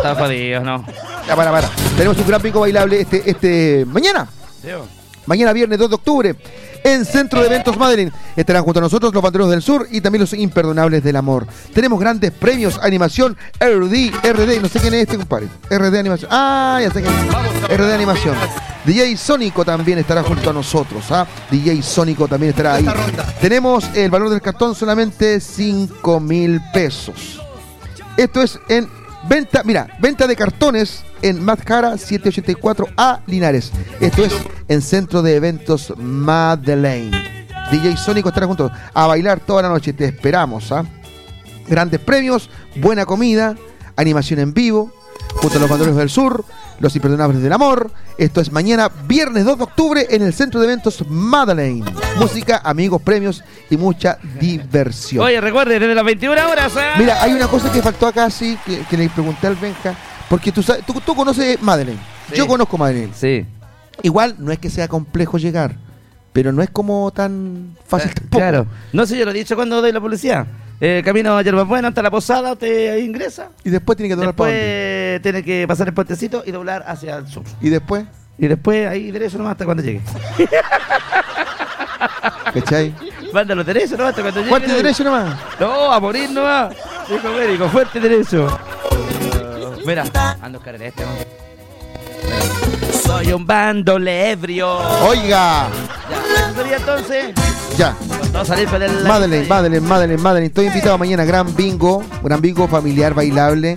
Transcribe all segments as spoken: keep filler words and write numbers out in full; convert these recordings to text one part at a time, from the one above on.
está jodido, ¿no? Ya, para, para. Tenemos un gran pico bailable este, este mañana. Tío. Mañana viernes dos de octubre. En Centro de Eventos Madeline estarán junto a nosotros los Banderos del Sur y también los Imperdonables del Amor. Tenemos grandes premios, animación, R D, R D, no sé quién es este, compadre. R D Animación. Ah, ya sé quién es. R D Animación. D J Sónico también estará junto a nosotros. ¿ah? D J Sónico también estará ahí. Tenemos el valor del cartón solamente cinco mil pesos. Esto es en venta, mira, venta de cartones en Mazcara setecientos ochenta y cuatro A Linares. Esto es en Centro de Eventos Madeleine. D J Sónico estará juntos a bailar toda la noche. Te esperamos. ¿ah? Grandes premios, buena comida, animación en vivo, junto a los Banderos del Sur, los Imperdonables del Amor. Esto es mañana, viernes dos de octubre, en el Centro de Eventos Madeleine. Música, amigos, premios y mucha diversión. Oye, recuerde, desde las veintiuna horas. ¿eh? Mira, hay una cosa que faltó acá, sí, que, que le pregunté al Benja. Porque tú, sabes, tú, tú conoces Madeleine. Sí. Yo conozco Madeleine. Sí. Igual no es que sea complejo llegar, pero no es como tan fácil eh, tampoco. Claro. No sé, yo lo he dicho cuando doy la publicidad. Eh, camino a Yerba Buena hasta la posada, usted ingresa. Y después tiene que doblar para Después tiene que pasar el puentecito y doblar hacia el sur. ¿Y después? Y después ahí derecho nomás hasta cuando llegue. ¿Cachai? Mándalo derecho nomás hasta cuando llegue. ¿Fuerte derecho nomás? No, a morir nomás. Dijo médico, fuerte derecho. Uh, mira, ando en este, ¿no? Soy un bandolebrio. Oiga. Ya, ¿sería entonces? Ya. No salir con el... Madeleine, Madeleine, Madeleine, Madeleine. Estoy invitado mañana, gran bingo, gran bingo familiar bailable.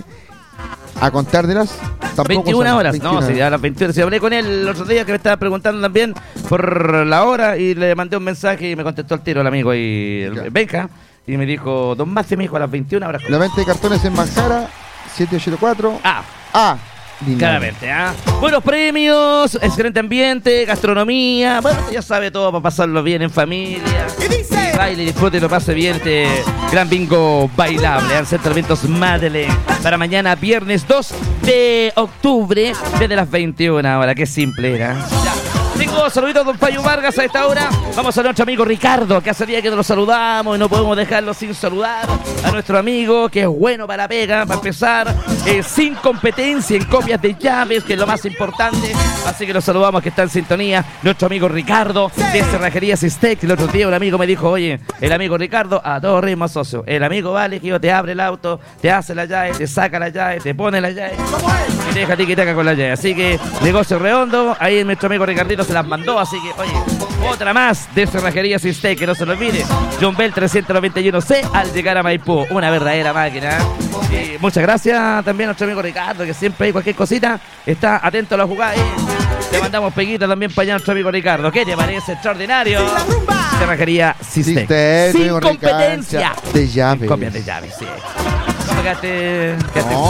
A contárdelas. veintiuna horas, veintiuna. No, sí, a las veintiuna. Si hablé con él el otro día que me estaba preguntando también por la hora y le mandé un mensaje y me contestó el tiro el amigo y el ya. Benja y me dijo, Don Mate me dijo a las veintiuna horas. La venta de cartones en Mazcara setecientos ochenta y cuatro Ah. Ah. Claramente, ¿ah? ¿eh? Buenos premios, excelente ambiente, gastronomía. Bueno, ya sabe todo para pasarlo bien en familia. ¿Qué dice? Baile, disfrute y lo pase bien este gran bingo bailable en Centro de Eventos Madeleine. Para mañana, viernes dos de octubre, desde las veintiuna horas. Qué simple era. Ya. Tengo saluditos a don Payo Vargas a esta hora. Vamos a nuestro amigo Ricardo, que hace día que nos lo saludamos y no podemos dejarlo sin saludar. A nuestro amigo, que es bueno para la pega, para empezar, eh, sin competencia en copias de llaves, que es lo más importante. Así que lo saludamos, que está en sintonía. Nuestro amigo Ricardo, de Cerrajerías Istec. El otro día un amigo me dijo, oye, el amigo Ricardo, a todo ritmo, socio. El amigo vale que yo te abre el auto, te hace la llave, te saca la llave, te pone la llave y te deja a ti que te haga con la llave. Así que, negocio redondo, ahí nuestro amigo Ricardito se las mandó, así que, oye, otra más de Cerrajerías Istec, que no se lo olvide. John Bell trescientos noventa y uno C al llegar a Maipú, una verdadera máquina. Y muchas gracias también a nuestro amigo Ricardo, que siempre hay cualquier cosita, está atento a la jugada. Y le mandamos peguita también para allá a nuestro amigo Ricardo. ¿Qué te parece? Extraordinario. Cerrajería Istec. Sin competencia de llaves. Copias de llaves, sí. ¿Cómo quedaste? quedaste No,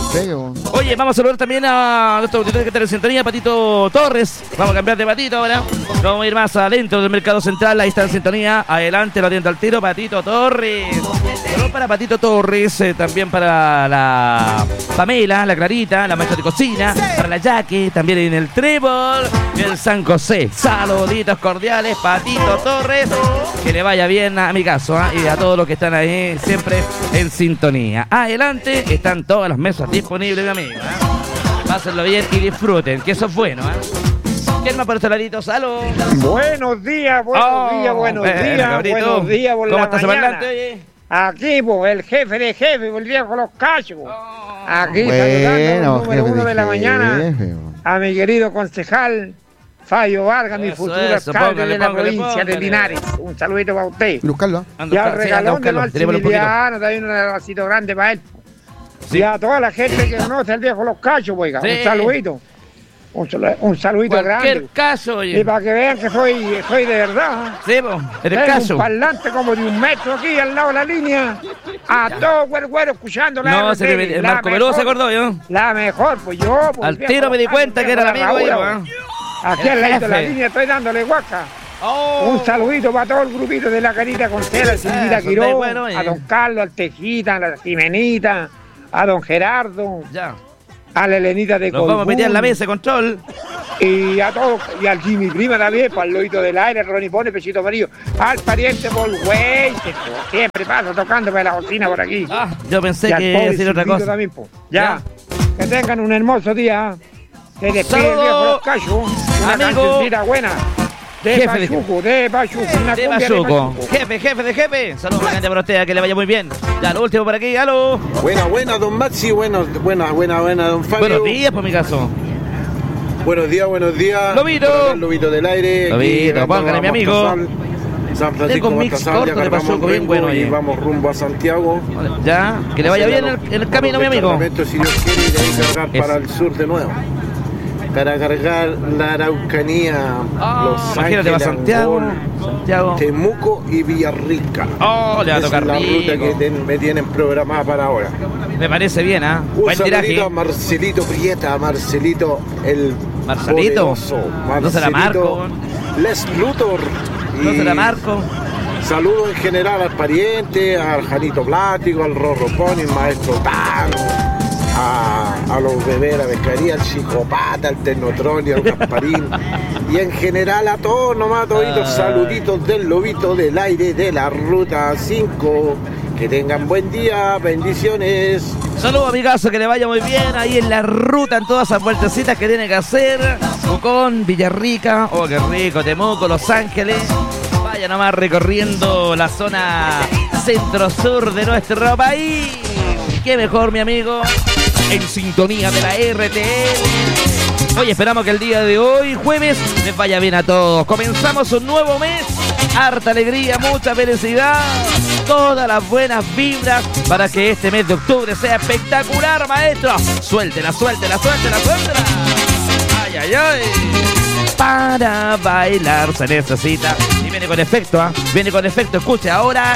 yo que Oye, vamos a saludar también a nuestro auditor que está en sintonía, Patito Torres. Vamos a cambiar de Patito ahora. Vamos a ir más adentro del Mercado Central. Ahí está en sintonía. Adelante, lo atiendo al tiro, Patito Torres. Saludos para Patito Torres, eh, también para la Pamela, la Clarita, la maestra de cocina, para la Jackie, también en el Trébol, el San José. Saluditos cordiales, Patito Torres. Que le vaya bien a mi caso, ¿eh? Y a todos los que están ahí siempre en sintonía. Adelante, están todas las mesas disponibles, mi amigo. ¿eh? Pásenlo bien y disfruten, que eso es bueno. ¿eh? ¿Quién más por este ladito? ¡Salud! Buenos días, buenos oh, días, buenos bueno, días, cabrito. buenos días por ¿Cómo la estás, mañana. Adelante? Aquí, pues, el jefe de jefe, el viejo Los Cachos. Oh, Aquí, bueno, saludando al número uno de la jefe. mañana a mi querido concejal Fayo Vargas, mi Eso, futuro eso, alcalde póngale, de la póngale, provincia póngale. de Linares. Un saludito para usted. Buscarlo. anda Y a al buscar- sí, anda a regalón de buscarlo. Tirémosle un poquito. Maximiliano, también un abracito grande para él. Sí. Y a toda la gente que conoce al viejo Los Cachos, oiga, Sí. un saludito. Un, salu- un saludito Cualquier grande. caso, oye. Y para que vean que soy, soy de verdad. Sí, po, eres Tengo caso. un parlante como de un metro aquí al lado de la línea. A todo güero güero escuchando la No, R se T, me, el la Marco Veloz se mejor, acordó yo. La mejor, pues yo. Pues, Al viejo, tiro me di Los cuenta Cachos, que era el viejo, amigo la yo. Raúl. ¿eh? Aquí El al lado de la jefe. línea estoy dándole guaca. Oh. Un saludito para todo el grupito de la Carita Contera, a Silvira son Quiró, de bueno, eh. a don Carlos, al Tejita, a la Jimenita, a don Gerardo, Ya. a la Elenita de Nos vamos a Colbún, meter en la mesa, control. y a todos, y al Jimmy Prima también, para el Loito del Aire, Ronnie Pone, Pechito Amarillo, al pariente Paul Güey, que siempre pasa tocando para la cocina por aquí. Ah, yo pensé y al que iba a pobre decir otra Silvito cosa. también, po. Ya. Que tengan un hermoso día. Se despide el viejo Los Cayos. Una amigo. cancioncita buena. De Jefe de Pachuco, de Pachuco. Una De cumbia de Pachuco. Pachuco. Jefe, jefe de jefe. Saludos para para usted, que le vaya muy bien. Ya, lo último por aquí, aló. Buena, buena, don Maxi, bueno, buena, buena, buena, don Fabio. Buenos días, por mi caso. Buenos días, buenos días. Lobito. Por acá el Lobito del aire. Lobito, Aquí llegando póngale, a mi amigo. Mostazal, San Francisco Tengo un mix Mostazal, corto ya de cargamos Pachuco, el bien rumbo bueno, y oye. vamos rumbo a Santiago. Ya, que le vaya bien el, el camino, mi amigo. Si Dios quiere, y de ahí cargar Es- para el sur de nuevo. Para cargar la Araucanía, Ah, Los imagínate, va Ángeles, Santiago. Angol, Santiago. Temuco y Villarrica. Oh, le va a Esa tocar es la ruta rico. que ten- me tienen programada para ahora. Me parece bien, ¿ah? Un Buen saludito tiraje. a Marcelito Prieta, Marcelito el Marcelito. poderoso, No será Marcelito Marco. Les Luthor. No Y será Marco. Saludos en general al pariente, al Janito Plático, al Rorro Pony, al Maestro Tan, a, a los bebés de la pescaría, al Psicopata, al Tecnotrón y al Gasparín. Y en general a todos nomás, toditos Ah. saluditos del Lobito del aire de la Ruta cinco. Que tengan buen día, bendiciones. Saludos, amigazo, que le vaya muy bien ahí en la ruta, en todas esas vueltecitas que tiene que hacer. Pucón, Villarrica, oh, qué rico, Temuco, Los Ángeles. Vaya nomás recorriendo la zona centro-sur de nuestro país. Qué mejor, mi amigo, en sintonía de la R T L. Hoy esperamos que el día de hoy, jueves, les vaya bien a todos. Comenzamos un nuevo mes, harta alegría, mucha felicidad, todas las buenas vibras para que este mes de octubre sea espectacular, maestro. Suéltela, suéltela, suéltela, suéltela. Ay, ay, ay. Para bailar se necesita. Y viene con efecto, ¿ah? Viene con efecto. Escuche ahora.